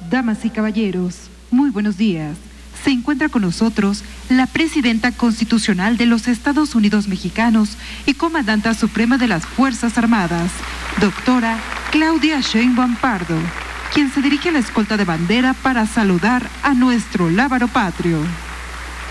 Damas y caballeros, muy buenos días. Se encuentra con nosotros la Presidenta Constitucional de los Estados Unidos Mexicanos y Comandante Suprema de las Fuerzas Armadas, doctora Claudia Sheinbaum Pardo, quien se dirige a la escolta de bandera para saludar a nuestro lábaro patrio.